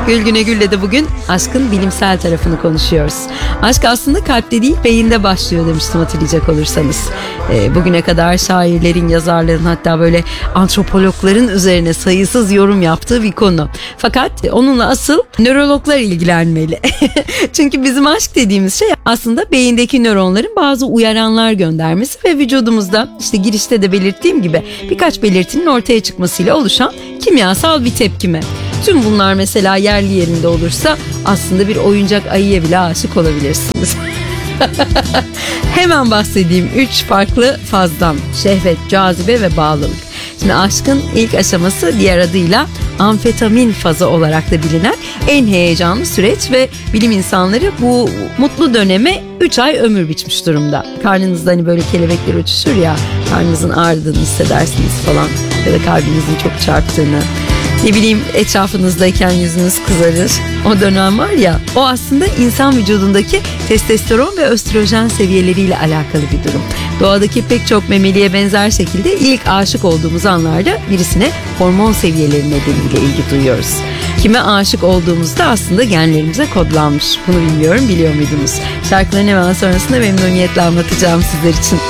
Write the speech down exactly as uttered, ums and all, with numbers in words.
Gül Güne Gül'le de bugün aşkın bilimsel tarafını konuşuyoruz. Aşk aslında kalpte değil beyinde başlıyor demiştim, hatırlayacak olursanız. E, bugüne kadar şairlerin, yazarların, hatta böyle antropologların üzerine sayısız yorum yaptığı bir konu. Fakat onunla asıl nörologlar ilgilenmeli. Çünkü bizim aşk dediğimiz şey aslında beyindeki nöronların bazı uyaranlar göndermesi ve vücudumuzda işte girişte de belirttiğim gibi birkaç belirtinin ortaya çıkmasıyla oluşan kimyasal bir tepkime. Tüm bunlar mesela yerli yerinde olursa aslında bir oyuncak ayıya bile aşık olabilirsiniz. Hemen bahsedeyim üç farklı fazdan: şehvet, cazibe ve bağlılık. Şimdi aşkın ilk aşaması diğer adıyla amfetamin fazı olarak da bilinen en heyecanlı süreç ve bilim insanları bu mutlu döneme üç ay ömür biçmiş durumda. Karnınızda hani böyle kelebekler uçuşur ya, karnınızın ağrıdığını hissedersiniz falan ya da kalbinizin çok çarptığını. Ne bileyim, etrafınızdayken yüzünüz kızarır. O dönem var ya, o aslında insan vücudundaki testosteron ve östrojen seviyeleriyle alakalı bir durum. Doğadaki pek çok memeliye benzer şekilde ilk aşık olduğumuz anlarda birisine hormon seviyeleri nedeniyle ilgi duyuyoruz. Kime aşık olduğumuzda aslında genlerimize kodlanmış. Bunu bilmiyorum, biliyor muydunuz? Şarkıların hemen sonrasında memnuniyetle anlatacağım sizler için.